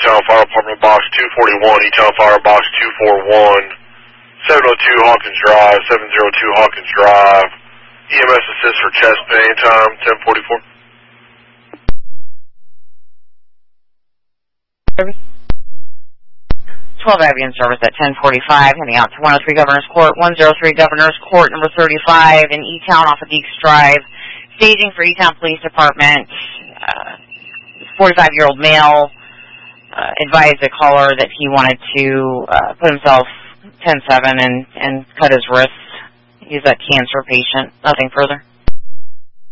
Town Fire Department, box 241, E-Town Fire, box 241, 702 Hawkins Drive, 702 Hawkins Drive. EMS assist for chest pain, time 10:44. 12 ambulance service at 10:45, heading out to 103 Governor's Court, 103 Governor's Court, number 35 in E-Town off of Deeks Drive. Staging for E-Town Police Department. 45-year-old male advised the caller that he wanted to put himself 10-7 and cut his wrist. He's a cancer patient. Nothing further.